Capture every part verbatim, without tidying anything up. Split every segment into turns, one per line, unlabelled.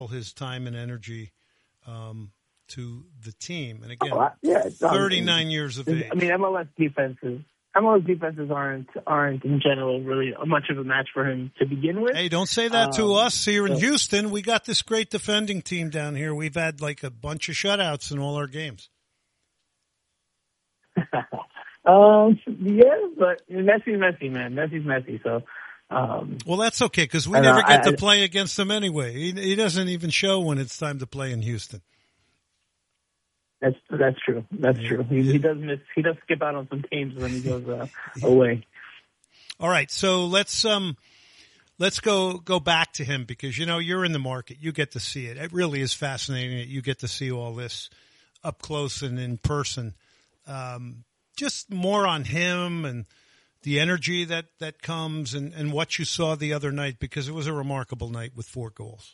his time and energy um, to the team. And again,
oh, yeah,
thirty-nine um, years of age.
I mean, M L S defenses, M L S defenses aren't aren't in general really much of a match for him to begin with.
Hey, don't say that um, to us here in
so.
Houston. We got this great defending team down here. We've had like a bunch of shutouts in all our games.
um, yeah, but Messi's messy, man. Messi's messy, so. Um,
well, that's okay because we never know, get I, to play against him anyway. He, he doesn't even show when it's time to play in Houston.
That's that's true. That's yeah. true. He, he does miss. He does skip out on some games when he goes uh, away.
All right, so let's um let's go go back to him because you know you're in the market. You get to see it. It really is fascinating that you get to see all this up close and in person. Um, just more on him and the energy that, that comes and, and what you saw the other night, because it was a remarkable night with four goals.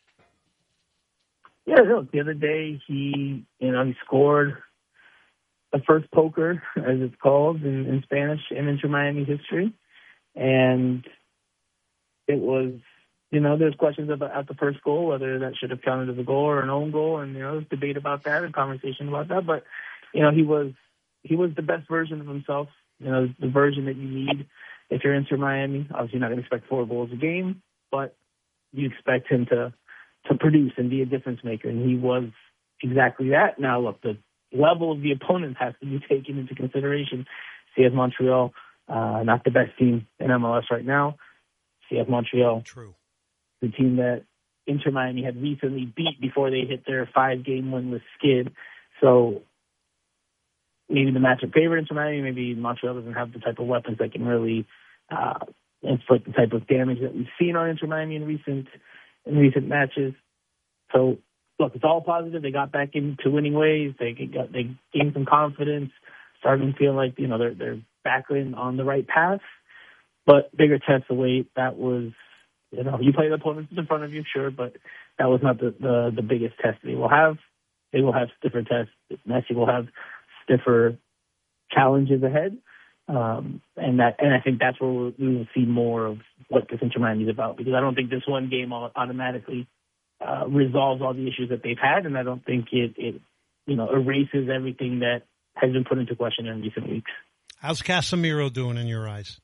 Yeah, look, the other day he, you know, he scored the first poker, as it's called in, in Spanish, in Inter Miami history. And it was, you know, there's questions about at the first goal, whether that should have counted as a goal or an own goal. And, you know, there's debate about that and conversation about that. But, you know, he was, he was the best version of himself. You know, the version that you need if you're Inter Miami. Obviously, you're not going to expect four goals a game, but you expect him to, to produce and be a difference maker. And he was exactly that. Now, look, the level of the opponent has to be taken into consideration. C F Montreal, uh, not the best team in M L S right now. C F Montreal,
true,
the team that Inter Miami had recently beat before they hit their five-game winless skid. So, maybe the matchup favorite Inter Miami, maybe Montreal doesn't have the type of weapons that can really uh, inflict the type of damage that we've seen on Inter Miami in recent in recent matches. So, look, it's all positive. They got back into winning ways. They got they gained some confidence, starting to feel like you know they're they're back in on the right path. But bigger tests await. That was you know you play the opponents in front of you, sure, but that was not the the, the biggest test they will have. They will have different tests. Messi will have stiffer challenges ahead, um, and that, and I think that's where we'll, we will see more of what this Inter Miami is about. Because I don't think this one game automatically uh, resolves all the issues that they've had, and I don't think it, it, you know, erases everything that has been put into question in recent weeks.
How's Casemiro doing in your eyes?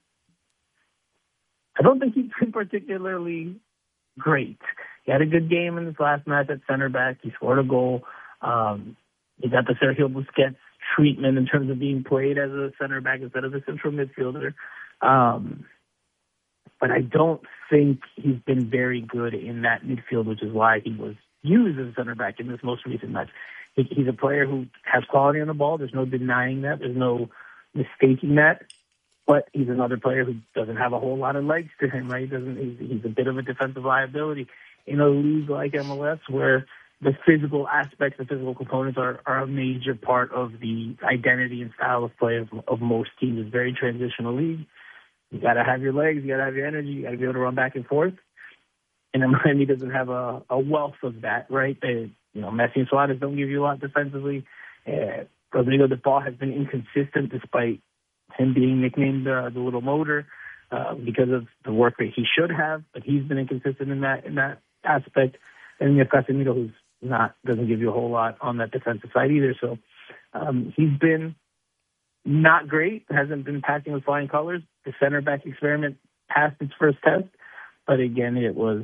I don't think he's been particularly great. He had a good game in his last match at center back. He scored a goal. Um, he got the Sergio Busquets treatment in terms of being played as a center back instead of a central midfielder. Um, but I don't think he's been very good in that midfield, which is why he was used as a center back in this most recent match. He, he's a player who has quality on the ball. There's no denying that. There's no mistaking that. But he's another player who doesn't have a whole lot of legs to him, right? He doesn't, he's, he's a bit of a defensive liability in a league like M L S where the physical aspects, the physical components are, are a major part of the identity and style of play of, of most teams. It's a very transitional league. You got to have your legs, you got to have your energy, you got to be able to run back and forth. And Miami doesn't have a, a wealth of that, right? They, you know, Messi and Suarez don't give you a lot defensively. Uh, Rodrigo de Paul has been inconsistent despite him being nicknamed uh, the little motor uh, because of the work rate he should have, but he's been inconsistent in that in that aspect. And you have Casemiro, who's not doesn't give you a whole lot on that defensive side either. So um, he's been not great. Hasn't been passing with flying colors. The center back experiment passed its first test, but again, it was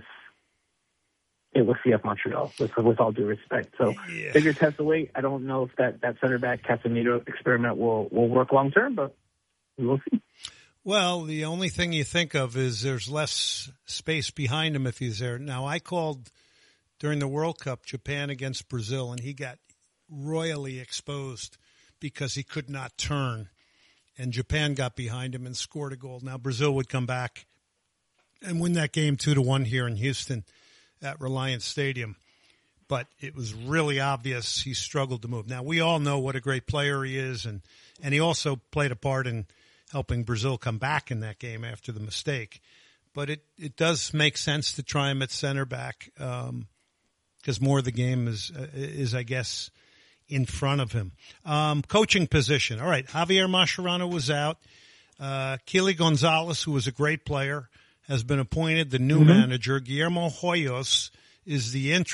it was C F Montreal with, with all due respect. So yeah. Bigger tests away. I don't know if that, that center back Casemiro experiment will will work long term, but we will see.
Well, the only thing you think of is there's less space behind him if he's there. Now, I called during the World Cup Japan against Brazil, and he got royally exposed because he could not turn. And Japan got behind him and scored a goal. Now, Brazil would come back and win that game two to one here in Houston at Reliance Stadium. But it was really obvious he struggled to move. Now, we all know what a great player he is, and, and he also played a part in helping Brazil come back in that game after the mistake. But it, it does make sense to try him at center back um, because more of the game is, uh, is I guess, in front of him. Um, coaching position. All right, Javier Mascherano was out. Uh, Keely Gonzalez, who was a great player, has been appointed the new mm-hmm. manager. Guillermo Hoyos is the interest.